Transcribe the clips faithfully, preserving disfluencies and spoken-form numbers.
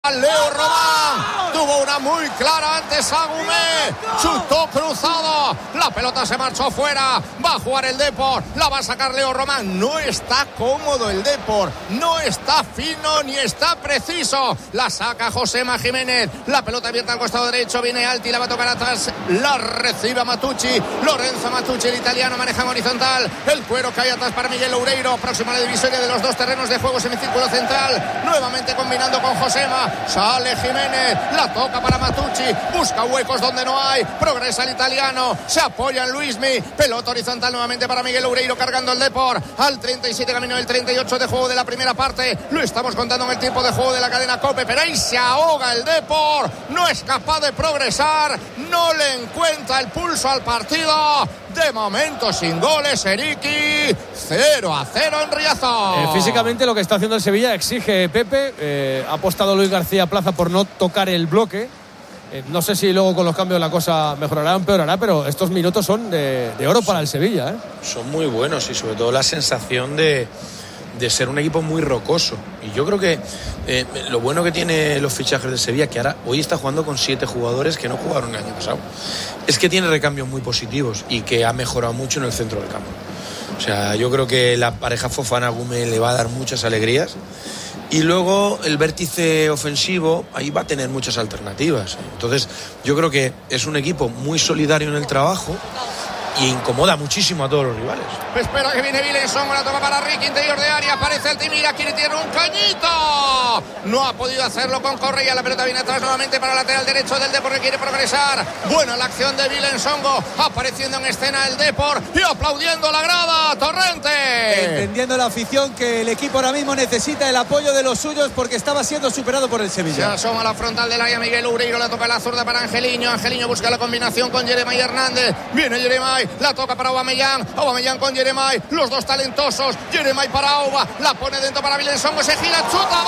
Leo Román tuvo una muy clara ante Sagumé, chutó cruzado, la pelota se marchó fuera, va a jugar el Depor, la va a sacar Leo Román. No está cómodo el Depor, no está fino ni está preciso, la saca Josema Jiménez, la pelota abierta al costado derecho, viene Alti, la va a tocar atrás, la recibe Matucci, Lorenzo Matucci, el italiano, maneja en horizontal, el cuero cae atrás para Miguel Loureiro, próximo a la divisoria de los dos terrenos de juego, semicírculo central, nuevamente combinando con Josema, sale Jiménez, la toca para Matucci, busca huecos donde no hay, progresa el italiano, se apoya en Luismi, pelota horizontal nuevamente para Miguel Loureiro, cargando el Depor al treinta y siete, camino del treinta y ocho de juego de la primera parte, lo estamos contando en el tiempo de juego de la cadena COPE, pero ahí se ahoga el Depor, no es capaz de progresar, no le encuentra el pulso al partido, de momento sin goles, Eriki, cero a cero en Riazor. Eh, físicamente lo que está haciendo el Sevilla exige Pepe, eh, ha apostado Luis García Plaza por no tocar el bloque, eh, no sé si luego con los cambios la cosa mejorará o empeorará, pero estos minutos son de, de oro para el Sevilla, ¿eh? Son muy buenos y sobre todo la sensación de, de ser un equipo muy rocoso, y yo creo que eh, lo bueno que tiene los fichajes de Sevilla, que ahora hoy está jugando con siete jugadores que no jugaron el año pasado, es que tiene recambios muy positivos y que ha mejorado mucho en el centro del campo. O sea, yo creo que la pareja Fofana-Gume le va a dar muchas alegrías, y luego el vértice ofensivo ahí va a tener muchas alternativas. Entonces yo creo que es un equipo muy solidario en el trabajo y incomoda muchísimo a todos los rivales. Espera que viene Vilenson, la toca para Ricky, interior de área, aparece Altimira, quiere tirar un cañito, no ha podido hacerlo con Correa, la pelota viene atrás nuevamente para el lateral derecho del Depor, que quiere progresar, buena la acción de Vilensongo, apareciendo en escena el Depor y aplaudiendo la grada, Torrente. Entendiendo la afición que el equipo ahora mismo necesita el apoyo de los suyos porque estaba siendo superado por el Sevilla. Se asoma la frontal del área Miguel Loureiro, la toca la zurda para Angeliño, Angeliño busca la combinación con Jeremai Hernández, viene Jeremai, la toca para Aubameyang, Aubameyang con Jeremai, los dos talentosos, Jeremai para Auba, la pone dentro para Vilensongo, se gira, chuta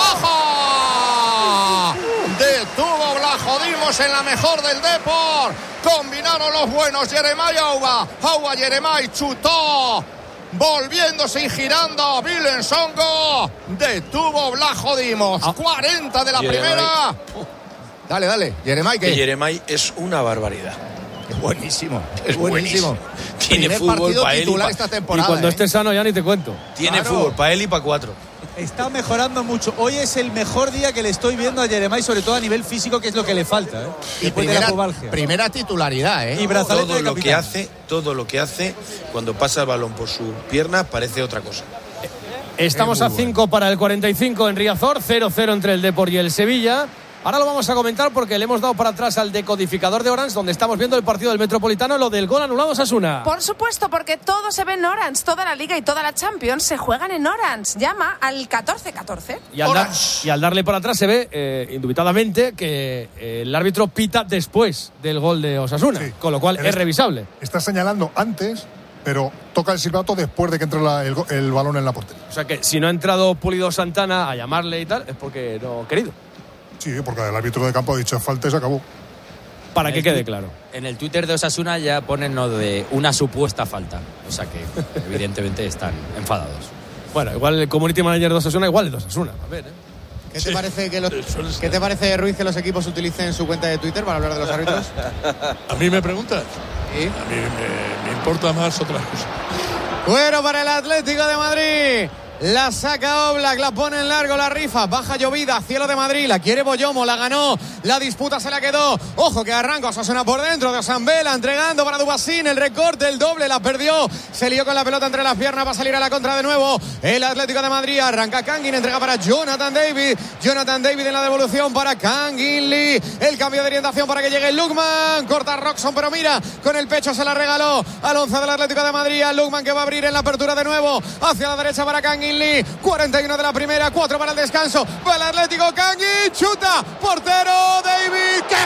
abajo, detuvo Blajodimos en la mejor del Depor, combinaron los buenos Jeremai Auba, Auba Jeremai chutó, volviéndose y girando Vilensongo, detuvo Blajodimos, cuarenta de la Jeremai. Primera. Dale, dale, Jeremai, que Jeremai es una barbaridad. Es buenísimo, es buenísimo. buenísimo. Tiene Primer fútbol partido para él titular y pa- esta temporada. Y cuando ¿eh? esté sano ya ni te cuento. Tiene Claro. fútbol para él y para cuatro. Está mejorando mucho. Hoy es el mejor día que le estoy viendo a Jeremai, sobre todo a nivel físico, que es lo que le falta, ¿eh? Y Después de primera, la pubalgia. primera titularidad, ¿eh? Y brazalete Todo de lo que capitán. hace, todo lo que hace cuando pasa el balón por su pierna parece otra cosa. Estamos a cinco para el cuarenta y cinco en Riazor, cero cero entre el Depor y el Sevilla. Ahora lo vamos a comentar porque le hemos dado para atrás al decodificador de Orange, donde estamos viendo el partido del Metropolitano, lo del gol anulado a Osasuna. Por supuesto, porque todo se ve en Orange, toda la Liga y toda la Champions se juegan en Orange. Llama al catorce catorce. Y al, dar, y al darle para atrás se ve, eh, indubitadamente, que eh, el árbitro pita después del gol de Osasuna, Sí. con lo cual Él es está- revisable. Está señalando antes, pero toca el silbato después de que entre la- el, go- el balón en la portería. O sea que si no ha entrado Pulido Santana a llamarle y tal, es porque no ha querido. Sí, porque el árbitro de campo ha dicho falta y se acabó. Para que quede claro. En el Twitter de Osasuna ya ponen lo de una supuesta falta. O sea que evidentemente están enfadados. Bueno, igual el community manager de Osasuna, igual el de Osasuna. A ver, ¿eh? ¿Qué te, parece que los, ¿Qué te parece, Ruiz, que los equipos utilicen su cuenta de Twitter para hablar de los árbitros? ¿A mí me preguntas? ¿Sí? A mí me, me importa más otras cosas. Bueno, para el Atlético de Madrid. La saca Oblak, la pone en largo, la rifa, baja llovida, cielo de Madrid, la quiere Boyomo, la ganó, la disputa se la quedó, ojo que arranca Osasuna por dentro de Osambela, entregando para Dubasín, el recorte, el doble, la perdió, se lió con la pelota entre las piernas, va a salir a la contra de nuevo, el Atlético de Madrid, arranca Kangin, entrega para Jonathan David, Jonathan David en la devolución para Kangin Lee, el cambio de orientación para que llegue Lukman, corta Roxon, pero mira, con el pecho se la regaló al once del Atlético de Madrid, a Lukman que va a abrir en la apertura de nuevo, hacia la derecha para Kangin Lee, cuarenta y uno de la primera, cuatro para el descanso, va el Atlético, Kangin, chuta, portero David, ¡qué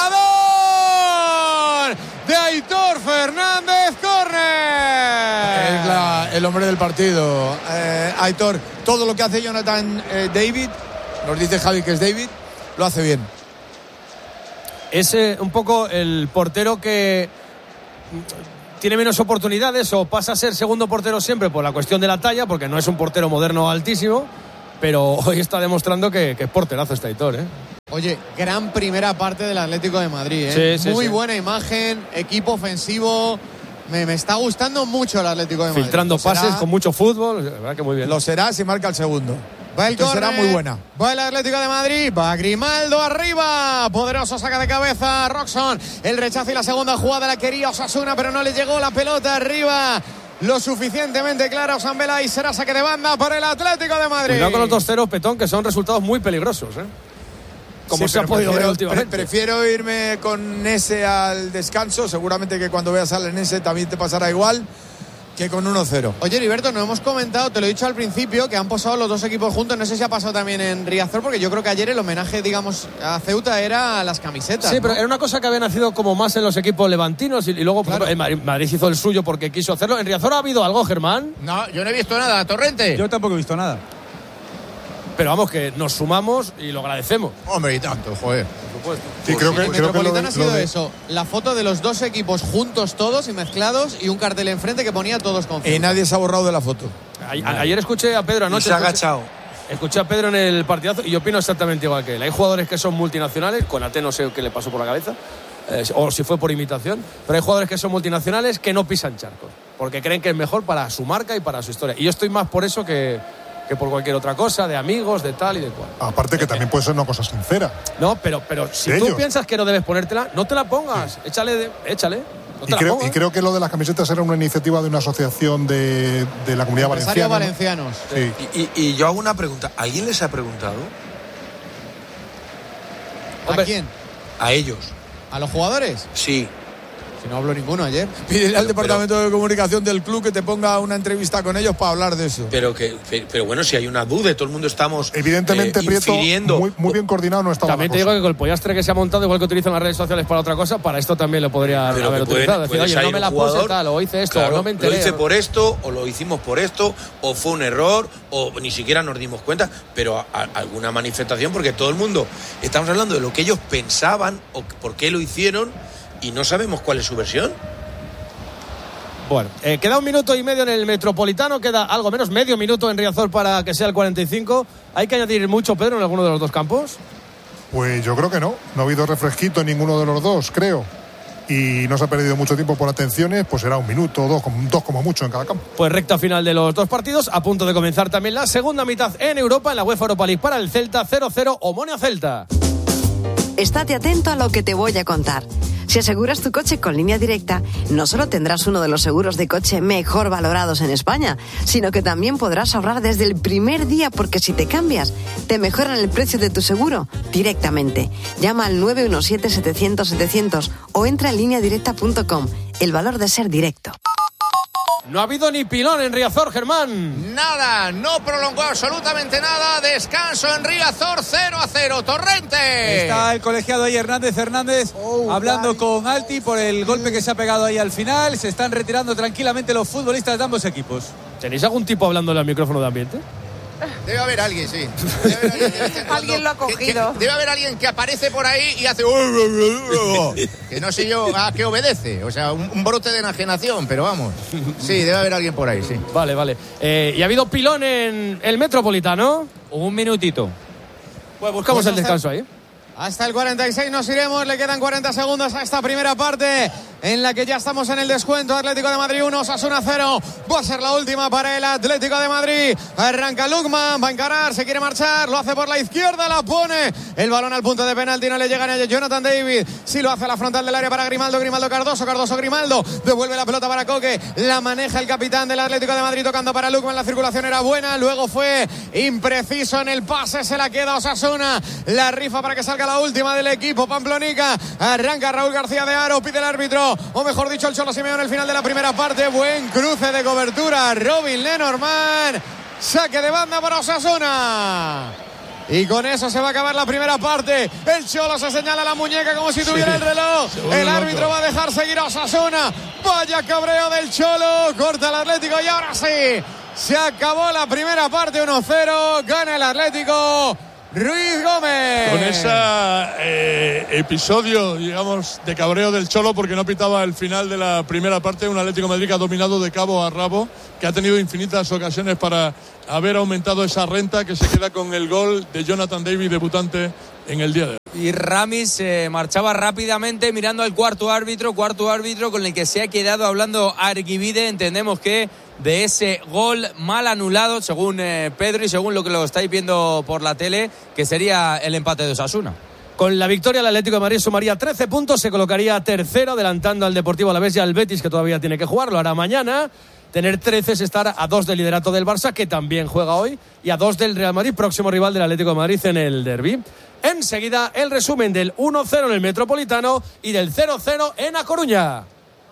parador! De Aitor Fernández, córner. Es la, el hombre del partido, eh, Aitor, todo lo que hace Jonathan eh, David, nos dice Javi que es David, lo hace bien. Es eh, un poco el portero que tiene menos oportunidades o pasa a ser segundo portero siempre por la cuestión de la talla, porque no es un portero moderno altísimo, pero hoy está demostrando que, que es porterazo este Aitor, ¿eh? Oye, gran primera parte del Atlético de Madrid, ¿eh? Sí, sí, Muy sí. buena imagen, equipo ofensivo. Me, me está gustando mucho el Atlético de Madrid. Filtrando será. pases con mucho fútbol. La verdad que muy bien. Lo será si marca el segundo. Va el que córner, será muy buena. va el Atlético de Madrid, va Grimaldo arriba, poderoso saca de cabeza Roxon, el rechazo y la segunda jugada la quería Osasuna, pero no le llegó la pelota arriba lo suficientemente clara Osambela y será saque de banda por el Atlético de Madrid. Cuidado con los dos ceros, Petón, que son resultados muy peligrosos, ¿eh? Como Sí, se ha pero podido ver prefiero- últimamente. pre- prefiero irme con ese al descanso. Seguramente que cuando veas al Enese también te pasará igual que con uno cero. Oye, Heriberto, no hemos comentado, te lo he dicho al principio, que han posado los dos equipos juntos. No sé si ha pasado también en Riazor, porque yo creo que ayer el homenaje, digamos, a Ceuta era a las camisetas. Sí, ¿no? pero era una cosa que había nacido como más en los equipos levantinos y, y luego por Claro. ejemplo, el Madrid, Madrid hizo el suyo porque quiso hacerlo. ¿En Riazor ha habido algo, Germán? No, yo no he visto nada, Torrente. Yo tampoco he visto nada. Pero vamos, que nos sumamos y lo agradecemos. Hombre, y tanto, joder. Sí, creo que, En creo que lo Metropolitano de, ha sido lo de- eso, la foto de los dos equipos juntos todos y mezclados y un cartel enfrente que ponía todos con Y Ceuta. nadie se ha borrado de la foto. A- ayer escuché a Pedro Y anoche. se ha escuché- agachado. Escuché a Pedro en el partidazo y yo opino exactamente igual que él. Hay jugadores que son multinacionales, con Ate no sé qué le pasó por la cabeza, eh, o si fue por imitación, pero hay jugadores que son multinacionales que no pisan charcos, porque creen que es mejor para su marca y para su historia. Y yo estoy más por eso que, que por cualquier otra cosa, de amigos, de tal y de cual. Aparte que también puede ser una cosa sincera. No, pero, pero si De tú ellos. piensas que no debes ponértela, no te la pongas. Échale, de- échale. No te Y la creo, pongas. y creo que lo de las camisetas era una iniciativa de una asociación de, de la comunidad Empresarios valenciana, ¿no? valencianos. Sí. Y, y- y yo hago una pregunta. ¿Alguien les ha preguntado? ¿A Hombre. quién? A ellos. ¿A los jugadores? Sí. Si no habló ninguno ayer. Pídele al Pero- departamento de comunicación del club que te ponga una entrevista con ellos para hablar de eso. Pero que, pe- pero bueno, si hay una duda, y todo el mundo estamos Evidentemente, eh, Prieto, infiriendo. muy, muy bien coordinado no estaba También la te digo cosa. que con el pollastre que se ha montado, igual que utilizan las redes sociales para otra cosa, para esto también lo podría Pero haber que pueden- utilizado. Decir, puede oye, salir no me un la jugador, puse tal, o hice esto, claro, o no me enteré. Lo hice por esto, o lo hicimos por esto, o fue un error, o ni siquiera nos dimos cuenta, pero a- a- alguna manifestación, porque todo el mundo, estamos hablando de lo que ellos pensaban, o por qué lo hicieron, y no sabemos cuál es su versión. Bueno, eh, queda un minuto y medio en el Metropolitano, queda algo menos, medio minuto en Riazor para que sea el cuarenta y cinco. ¿Hay que añadir mucho, Pedro, en alguno de los dos campos? Pues yo creo que no. No ha habido refresquito en ninguno de los dos, creo. Y no se ha perdido mucho tiempo por atenciones, pues será un minuto, dos, como- dos como mucho en cada campo. Pues recta final de los dos partidos, a punto de comenzar también la segunda mitad en Europa, en la UEFA Europa League para el Celta, cero cero, Omonia Celta. Estate atento a lo que te voy a contar. Si aseguras tu coche con Línea Directa, no solo tendrás uno de los seguros de coche mejor valorados en España, sino que también podrás ahorrar desde el primer día, porque si te cambias, te mejoran el precio de tu seguro directamente. Llama al nueve uno siete, setecientos, setecientos o entra en línea directa punto com. El valor de ser directo. No ha habido ni pilón en Riazor, Germán. Nada, no prolongó absolutamente nada. Descanso en Riazor, cero a cero. Torrente. Está el colegiado ahí, Hernández Hernández, hablando con Alti por el golpe que se ha pegado ahí al final. Se están retirando tranquilamente los futbolistas de ambos equipos. ¿Tenéis algún tipo hablando al micrófono de ambiente? Debe haber alguien, sí. Debe haber alguien, de vez en cuando Alguien lo ha que- que- cogido. debe haber alguien que aparece por ahí y hace... que no sé yo a qué obedece. O sea, un, un brote de enajenación, pero vamos. Sí, debe haber alguien por ahí, sí. Vale, vale. Eh, ¿Y ha habido pilón en el Metropolitano? Un minutito. Pues buscamos Pues el descanso ahí. Hasta el cuarenta y seis nos iremos, le quedan cuarenta segundos a esta primera parte en la que ya estamos en el descuento. Atlético de Madrid uno, Osasuna cero. Va a ser la última para el Atlético de Madrid. Arranca Lukman, va a encarar, se quiere marchar, lo hace por la izquierda, la pone. El balón al punto de penalti, no le llega ni a Jonathan David. Sí lo hace a la frontal del área para Grimaldo, Grimaldo Cardoso, Cardoso Grimaldo. Devuelve la pelota para Coque, la maneja el capitán del Atlético de Madrid tocando para Lukman. La circulación era buena, luego fue impreciso en el pase, se la queda Osasuna. La rifa para que salga la última del equipo Pamplonica. Arranca Raúl García de Aro, pide el árbitro, o mejor dicho el Cholo Simeone, el final de la primera parte. Buen cruce de cobertura, Robin Lenormand. Saque de banda para Osasuna. Y con eso se va a acabar la primera parte. El Cholo se señala la muñeca como si tuviera el reloj. El árbitro va a dejar seguir a Osasuna. Vaya cabreo del Cholo. Corta el Atlético y ahora sí. Se acabó la primera parte, uno cero. Gana el Atlético. Ruiz Gómez. Con ese eh, episodio, digamos, de cabreo del Cholo porque no pitaba el final de la primera parte, un Atlético de Madrid que ha dominado de cabo a rabo, que ha tenido infinitas ocasiones para haber aumentado esa renta, que se queda con el gol de Jonathan David, debutante en el día de hoy. Y Ramis se eh, marchaba rápidamente mirando al cuarto árbitro, cuarto árbitro con el que se ha quedado hablando Arguibide. Entendemos que de ese gol mal anulado, según eh, Pedro y según lo que lo estáis viendo por la tele, que sería el empate de Osasuna. Con la victoria, el Atlético de Madrid sumaría trece puntos, se colocaría tercero, adelantando al Deportivo Alavés y al Betis, que todavía tiene que jugar, lo hará mañana. Tener trece es estar a dos del liderato del Barça, que también juega hoy, y a dos del Real Madrid, próximo rival del Atlético de Madrid en el derbi. Enseguida, el resumen del uno cero en el Metropolitano y del cero cero en A Coruña.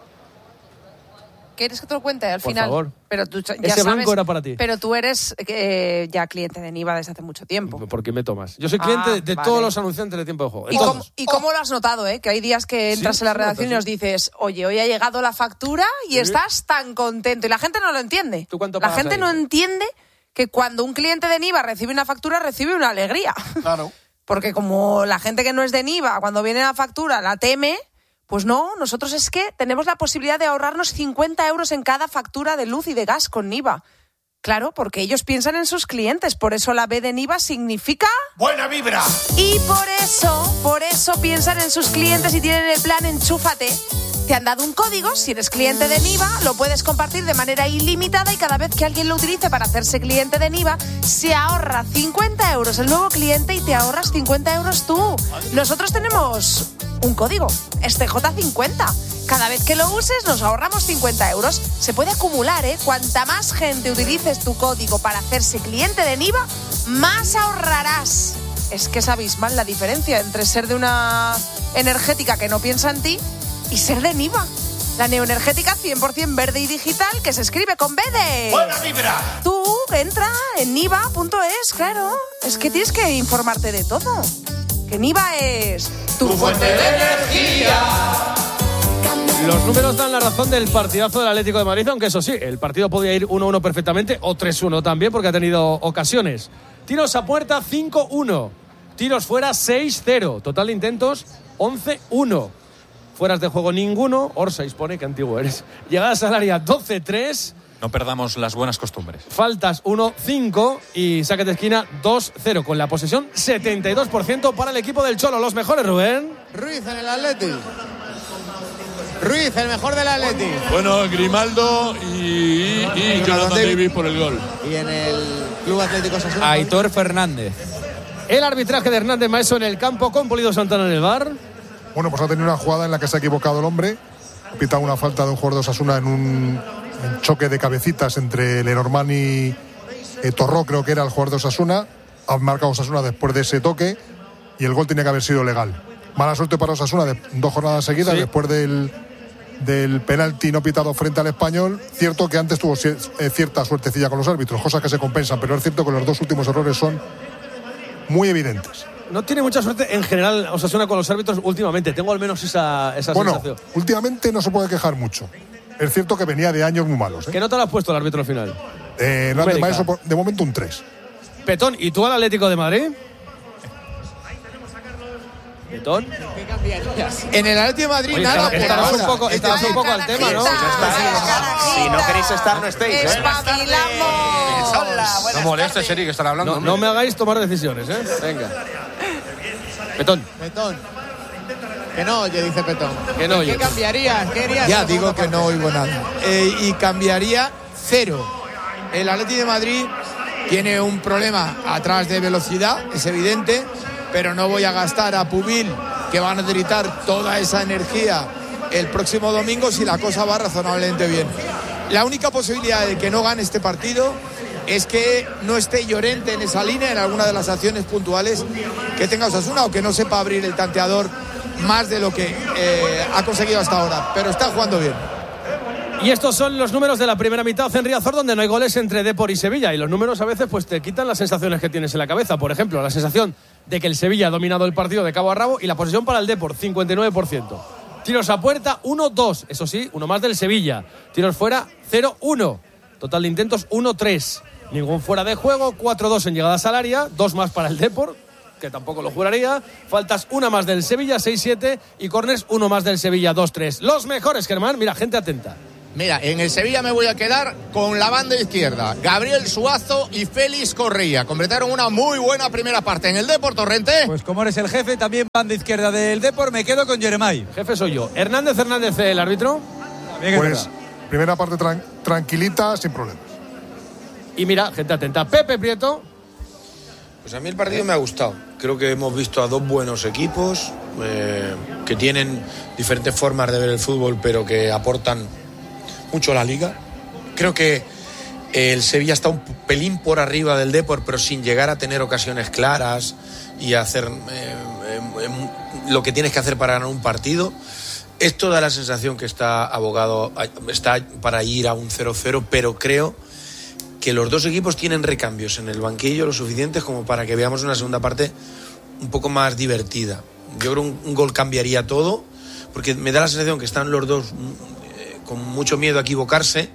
¿Quieres que te lo cuente al Por final? favor. Pero tú ya Ese sabes, blanco era para ti. Pero tú eres eh, ya cliente de Niva desde hace mucho tiempo. ¿Por qué me tomas? Yo soy cliente Ah, de, de vale. todos los anunciantes de Tiempo de Juego. ¿Y cómo, ¿Y cómo lo has notado, eh? Que hay días que entras Sí, en la sí, redacción sí. y nos dices, oye, hoy ha llegado la factura y Sí. estás tan contento. Y la gente no lo entiende. ¿Tú cuánto La pagas gente ahí? no entiende que cuando un cliente de Niva recibe una factura, recibe una alegría. Claro. Porque como la gente que no es de Niva, cuando viene la factura, la teme, pues no, nosotros es que tenemos la posibilidad de ahorrarnos cincuenta euros en cada factura de luz y de gas con Niva. Claro, porque ellos piensan en sus clientes, por eso la B de Niva significa... ¡Buena vibra! Y por eso, por eso piensan en sus clientes y tienen el plan Enchúfate. Te han dado un código, si eres cliente de Niva, lo puedes compartir de manera ilimitada y cada vez que alguien lo utilice para hacerse cliente de Niva, se ahorra cincuenta euros el nuevo cliente y te ahorras cincuenta euros tú. Nosotros tenemos un código, este J cincuenta. Cada vez que lo uses nos ahorramos cincuenta euros. Se puede acumular, ¿eh? Cuanta más gente utilices tu código para hacerse cliente de Niva, más ahorrarás. Es que es abismal la diferencia entre ser de una energética que no piensa en ti y ser de Niva. La neoenergética cien por ciento verde y digital que se escribe con B de... ¡Buena vibra! Tú entra en niva punto es, claro. Es que tienes que informarte de todo. Que Niva es tu fuente de energía. Los números dan la razón del partidazo del Atlético de Madrid, aunque eso sí, el partido podía ir uno uno perfectamente o tres uno también, porque ha tenido ocasiones. Tiros a puerta cinco uno, tiros fuera seis cero, total de intentos once uno. Fueras de juego ninguno, Orsais pone que antiguo eres. Llegadas al área doce tres. No perdamos las buenas costumbres. Faltas uno cinco y saques de esquina dos cero, con la posesión setenta y dos por ciento para el equipo del Cholo. Los mejores, Rubén. Ruiz en el Atleti. Ruiz, el mejor del Atleti. Bueno, Grimaldo y, y Jonathan David. David por el gol. Y en el Club Atlético Osasuna. Aitor Fernández. El arbitraje de Hernández Maeso en el campo con Polido Santana en el bar. Bueno, pues ha tenido una jugada en la que se ha equivocado el hombre. Ha pitado una falta de un jugador de Osasuna en un, un choque de cabecitas entre Lenormand y eh, Torró, creo que era el jugador de Osasuna. Ha marcado Osasuna después de ese toque y el gol tenía que haber sido legal. Mala suerte para Osasuna de dos jornadas seguidas, sí. Después del, del penalti no pitado frente al Español. Cierto que antes tuvo cierta suertecilla con los árbitros, cosas que se compensan, pero es cierto que los dos últimos errores son muy evidentes. No tiene mucha suerte en general Osasuna con los árbitros últimamente. Tengo al menos esa, esa bueno, sensación. Últimamente no se puede quejar mucho. Es cierto que venía de años muy malos, ¿eh? ¿Qué nota le has puesto al árbitro al final? Eh, no, de, Maeso, de momento un tres. Petón, ¿y tú al Atlético de Madrid? Petón. En el Atlético de Madrid Oye, nada. Estabas un poco, estabas un poco al tema, ¿no? Si no queréis estar, no estéis, ¿eh? ¡Espabilamos! Hola, no molestes, Eri, que están hablando. No, no me hagáis tomar decisiones, ¿eh? Venga. Petón. Petón. Que no oye, dice Petón. Que no oye. ¿Qué cambiarías? ¿Qué harías? Ya digo que no oigo nada. Eh, y cambiaría cero. El Atlético de Madrid tiene un problema atrás de velocidad, es evidente, pero no voy a gastar a Pubil, que va a necesitar toda esa energía el próximo domingo si la cosa va razonablemente bien. La única posibilidad de que no gane este partido es que no esté Llorente en esa línea en alguna de las acciones puntuales que tenga Osasuna, o que no sepa abrir el tanteador más de lo que eh, ha conseguido hasta ahora, pero está jugando bien. Y estos son los números de la primera mitad en Riazor, donde no hay goles entre Depor y Sevilla, y los números a veces pues te quitan las sensaciones que tienes en la cabeza. Por ejemplo, la sensación de que el Sevilla ha dominado el partido de cabo a rabo, y la posesión para el Depor, cincuenta y nueve por ciento. Tiros a puerta, uno dos, eso sí, uno más del Sevilla. Tiros fuera, cero uno. Total de intentos, uno tres. Ningún fuera de juego, cuatro dos en llegadas al área, dos más para el Depor, que tampoco lo juraría. Faltas, una más del Sevilla, seis siete. Y córners, uno más del Sevilla, dos tres. Los mejores, Germán. Mira, gente atenta. Mira, en el Sevilla me voy a quedar con la banda izquierda. Gabriel Suazo y Félix Correa. Completaron una muy buena primera parte. En el Depor, Torrente. Pues como eres el jefe, también banda izquierda del Depor, me quedo con Jeremai. Jefe soy yo. Hernández Hernández, el árbitro. Pues primera parte tran- tranquilita, sin problemas. Y mira, gente atenta. Pepe Prieto. Pues a mí el partido me ha gustado. Creo que hemos visto a dos buenos equipos eh, que tienen diferentes formas de ver el fútbol, pero que aportan mucho a la liga. Creo que el Sevilla está un pelín por arriba del Depor, pero sin llegar a tener ocasiones claras y hacer eh, eh, lo que tienes que hacer para ganar un partido. Esto da la sensación que está abogado, está para ir a un cero cero, pero creo que los dos equipos tienen recambios en el banquillo lo suficientes como para que veamos una segunda parte un poco más divertida. Yo creo que un, un gol cambiaría todo, porque me da la sensación que están los dos eh, con mucho miedo a equivocarse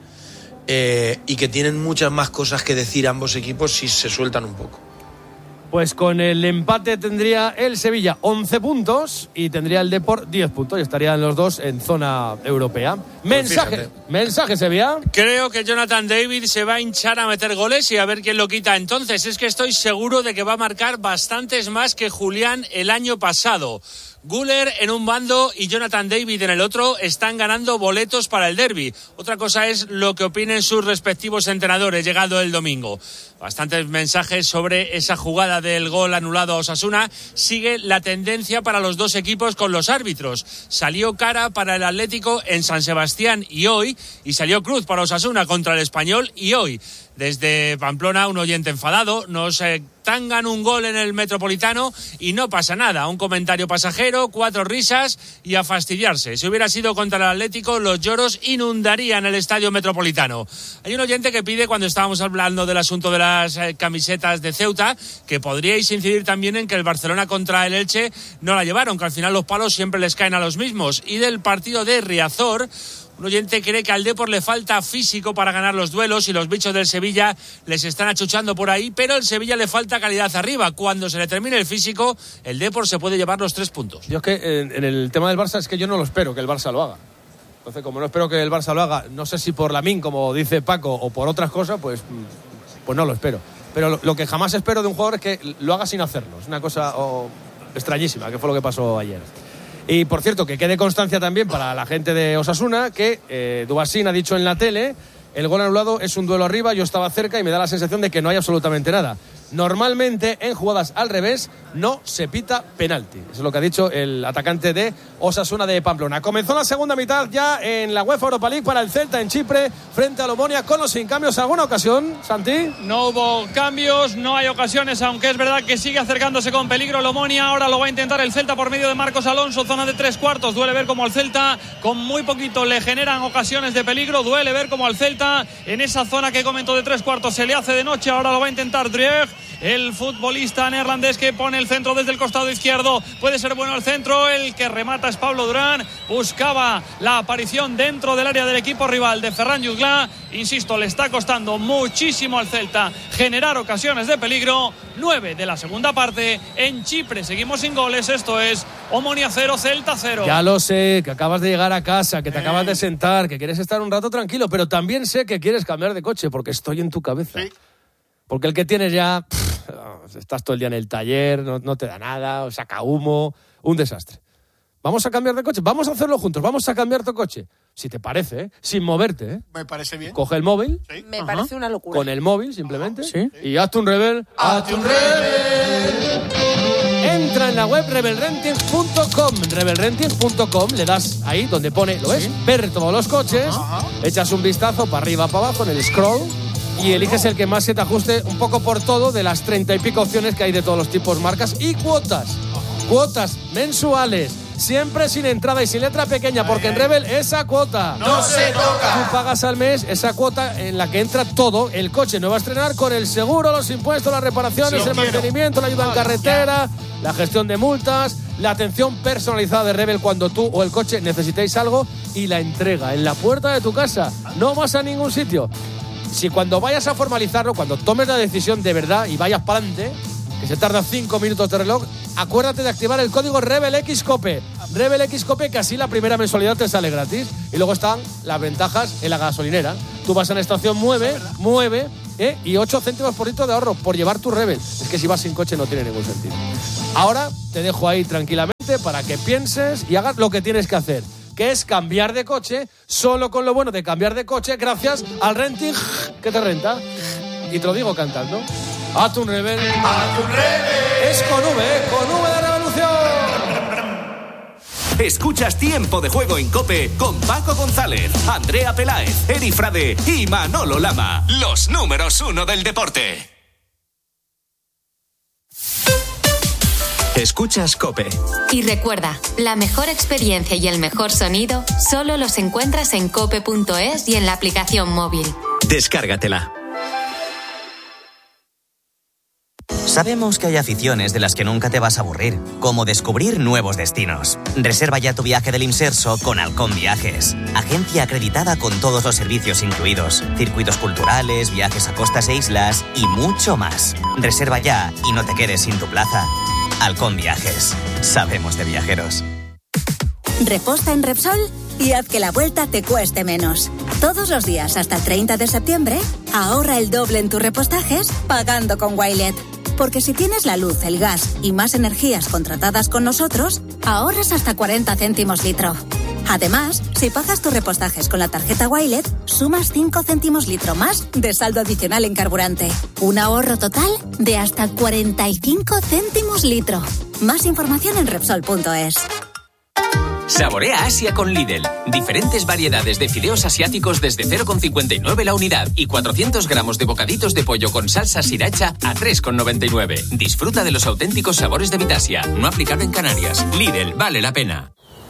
eh, y que tienen muchas más cosas que decir ambos equipos si se sueltan un poco. Pues con el empate tendría el Sevilla once puntos y tendría el Depor diez puntos y estarían los dos en zona europea. Mensaje, mensaje Sevilla. Creo que Jonathan David se va a hinchar a meter goles y a ver quién lo quita. Entonces es que estoy seguro de que va a marcar bastantes más que Julián el año pasado. Güler en un bando y Jonathan David en el otro están ganando boletos para el derbi. Otra cosa es lo que opinen sus respectivos entrenadores llegado el domingo. Bastantes mensajes sobre esa jugada del gol anulado a Osasuna. Sigue la tendencia para los dos equipos con los árbitros. Salió cara para el Atlético en San Sebastián y hoy, y salió cruz para Osasuna contra el Español y hoy. Desde Pamplona, un oyente enfadado, nos eh, tangan un gol en el Metropolitano y no pasa nada. Un comentario pasajero, cuatro risas y a fastidiarse. Si hubiera sido contra el Atlético, los lloros inundarían el Estadio Metropolitano. Hay un oyente que pide, cuando estábamos hablando del asunto de las eh, camisetas de Ceuta, que podríais incidir también en que el Barcelona contra el Elche no la llevaron, que al final los palos siempre les caen a los mismos. Y del partido de Riazor, un oyente cree que al Depor le falta físico para ganar los duelos y los bichos del Sevilla les están achuchando por ahí, pero al Sevilla le falta calidad arriba. Cuando se le termine el físico, el Depor se puede llevar los tres puntos. Yo es que en, en el tema del Barça es que yo no lo espero que el Barça lo haga. Entonces, como no espero que el Barça lo haga, no sé si por Lamine, como dice Paco, o por otras cosas, pues, pues no lo espero. Pero lo, lo que jamás espero de un jugador es que lo haga sin hacerlo. Es una cosa oh, extrañísima, que fue lo que pasó ayer. Y por cierto, que quede constancia también para la gente de Osasuna que eh, Dubasín ha dicho en la tele: el gol anulado es un duelo arriba, yo estaba cerca y me da la sensación de que no hay absolutamente nada. Normalmente en jugadas al revés no se pita penalti. Eso es lo que ha dicho el atacante de Osasuna de Pamplona. Comenzó la segunda mitad ya en la UEFA Europa League para el Celta en Chipre frente a Omonia, con o sin cambios. ¿Alguna ocasión, Santi? No hubo cambios, no hay ocasiones, aunque es verdad que sigue acercándose con peligro el Omonia. Ahora lo va a intentar el Celta por medio de Marcos Alonso, zona de tres cuartos. Duele ver como al Celta con muy poquito le generan ocasiones de peligro. Duele ver como al Celta en esa zona que comentó de tres cuartos se le hace de noche. Ahora lo va a intentar Drieg, el futbolista neerlandés, que pone el centro desde el costado izquierdo. Puede ser bueno el centro, el que remata es Pablo Durán. Buscaba la aparición dentro del área del equipo rival de Ferran Jutgla. Insisto, le está costando muchísimo al Celta generar ocasiones de peligro. Nueve de la segunda parte en Chipre. Seguimos sin goles. Esto es Omonia cero, Celta cero. Ya lo sé, que acabas de llegar a casa, que te eh. acabas de sentar, que quieres estar un rato tranquilo, pero también sé que quieres cambiar de coche, porque estoy en tu cabeza. Sí. Porque el que tienes ya, pff, estás todo el día en el taller, no, no te da nada, saca humo, un desastre. Vamos a cambiar de coche, vamos a hacerlo juntos, vamos a cambiar tu coche. Si te parece, ¿eh? Sin moverte, ¿eh? Me parece bien. Coge el móvil. Sí. Me Ajá. parece una locura. Con el móvil, simplemente. ¿Sí? Y hazte un rebel. ¡Hazte un rebel! Entra en la web rebel renting punto com. rebel renting punto com, le das ahí donde pone, ¿lo ves? ¿Sí? Ver todos los coches, Ajá. echas un vistazo para arriba, para abajo, en el scroll, y eliges el que más se te ajuste un poco por todo de las treinta y pico opciones que hay de todos los tipos, marcas y cuotas. Cuotas mensuales, siempre sin entrada y sin letra pequeña, porque en Rebel esa cuota no se toca. Tú pagas al mes esa cuota en la que entra todo el coche nuevo a estrenar, con el seguro, los impuestos, las reparaciones, sí, el quiero. mantenimiento, la ayuda en carretera, la gestión de multas, la atención personalizada de Rebel cuando tú o el coche necesitéis algo, y la entrega en la puerta de tu casa. No vas a ningún sitio. Si cuando vayas a formalizarlo, cuando tomes la decisión de verdad y vayas para adelante, que se tarda cinco minutos de reloj, acuérdate de activar el código RebelXCOPE. Rebel X Cope, que así la primera mensualidad te sale gratis. Y luego están las ventajas en la gasolinera. Tú vas en estación, mueve, mueve, ¿eh? y ocho céntimos por litro de ahorro por llevar tu Rebel. Es que si vas sin coche no tiene ningún sentido. Ahora te dejo ahí tranquilamente para que pienses y hagas lo que tienes que hacer, que es cambiar de coche, solo con lo bueno de cambiar de coche, gracias al renting que te renta. Y te lo digo cantando. A tu Rebel. A tu Rebel. Es con V, ¿eh? Con V de revolución. Escuchas Tiempo de Juego en COPE con Paco González, Andrea Peláez, Eri Frade y Manolo Lama. Los números uno del deporte. Escuchas COPE. Y recuerda, la mejor experiencia y el mejor sonido solo los encuentras en cope punto es y en la aplicación móvil. Descárgatela. Sabemos que hay aficiones de las que nunca te vas a aburrir, como descubrir nuevos destinos. Reserva ya tu viaje del Imserso con Halcón Viajes, agencia acreditada con todos los servicios incluidos, circuitos culturales, viajes a costas e islas y mucho más. Reserva ya y no te quedes sin tu plaza. Halcón Viajes, sabemos de viajeros. Reposta en Repsol y haz que la vuelta te cueste menos. Todos los días hasta el treinta de septiembre, ahorra el doble en tus repostajes pagando con Wilet. Porque si tienes la luz, el gas y más energías contratadas con nosotros, ahorras hasta cuarenta céntimos litro. Además, si pagas tus repostajes con la tarjeta Wilet, sumas cinco céntimos litro más de saldo adicional en carburante. Un ahorro total de hasta cuarenta y cinco céntimos litro. Más información en Repsol punto es. Saborea Asia con Lidl. Diferentes variedades de fideos asiáticos desde cero coma cincuenta y nueve la unidad y cuatrocientos gramos de bocaditos de pollo con salsa sriracha a tres coma noventa y nueve. Disfruta de los auténticos sabores de Vitasia. No aplicado en Canarias. Lidl, vale la pena.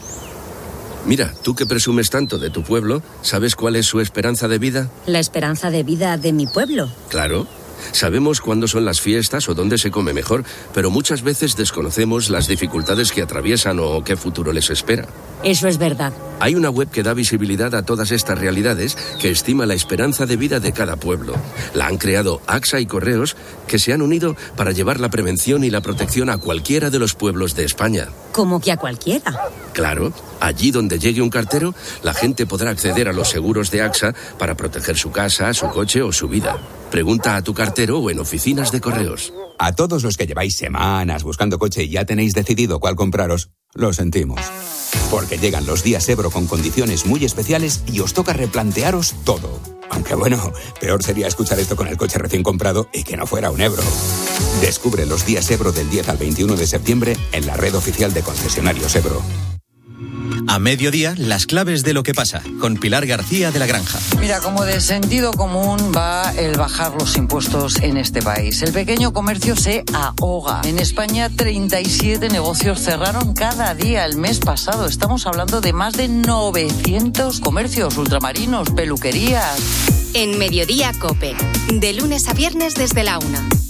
Mira, tú que presumes tanto de tu pueblo, ¿sabes cuál es su esperanza de vida? ¿La esperanza de vida de mi pueblo? Claro. Sabemos cuándo son las fiestas o dónde se come mejor, pero muchas veces desconocemos las dificultades que atraviesan o qué futuro les espera. Eso es verdad. Hay una web que da visibilidad a todas estas realidades, que estima la esperanza de vida de cada pueblo. La han creado AXA y Correos, que se han unido para llevar la prevención y la protección a cualquiera de los pueblos de España. ¿Cómo que a cualquiera? Claro, allí donde llegue un cartero, la gente podrá acceder a los seguros de AXA para proteger su casa, su coche o su vida. Pregunta a tu cartero o en oficinas de Correos. A todos los que lleváis semanas buscando coche y ya tenéis decidido cuál compraros, lo sentimos. Porque llegan los días Ebro con condiciones muy especiales y os toca replantearos todo. Aunque bueno, peor sería escuchar esto con el coche recién comprado y que no fuera un Ebro. Descubre los días Ebro del diez al veintiuno de septiembre en la red oficial de concesionarios Ebro. A mediodía, las claves de lo que pasa, con Pilar García de la Granja. Mira, como de sentido común va el bajar los impuestos en este país. El pequeño comercio se ahoga. En España, treinta y siete negocios cerraron cada día el mes pasado. Estamos hablando de más de novecientos comercios, ultramarinos, peluquerías. En Mediodía COPE, de lunes a viernes desde la una.